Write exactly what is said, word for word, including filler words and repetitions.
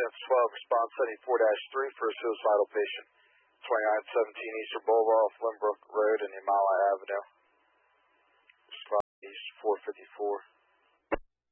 Ambulance twelve, response seventy-four dash three for a suicidal patient. twenty-nine seventeen Eastern Boulevard off Limbrook Road and Yamala Avenue. Response East four fifty-four.